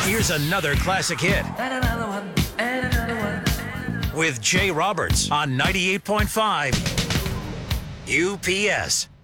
Here's another classic hit And another one, and another one. with Jay Roberts on 98.5 UPS.